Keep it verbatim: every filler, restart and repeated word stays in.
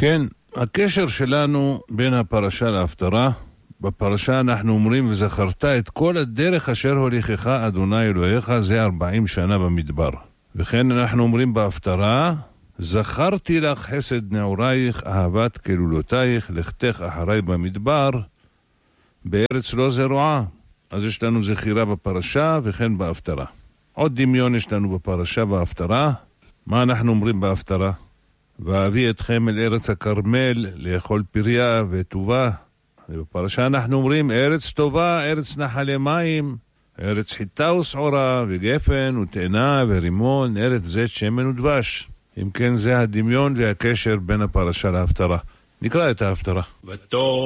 כן, הקשר שלנו בין הפרשה להפטרה, בפרשה אנחנו אומרים, וזכרת את כל הדרך אשר הוליכך אדוני אלוהיך, זה ארבעים שנה במדבר. וכן אנחנו אומרים בהפטרה, זכרתי לך חסד נעורייך, אהבת כלולותייך, לכתך אחרי במדבר, בארץ לא זרועה. אז יש לנו זכירה בפרשה וכן בהפטרה. עוד דמיון יש לנו בפרשה בהפטרה. מה אנחנו אומרים בהפטרה? ואביא אתכם אל ארץ הכרמל, לאכול פריה וטובה. ובפרשה אנחנו אומרים, ארץ טובה, ארץ נחלי מים, ארץ חיטה ושעורה, וגפן ותאנה ורימון, ארץ זית שמן ודבש. אם כן, זה הדמיון והקשר בין הפרשה להפטרה. נקרא את ההפטרה.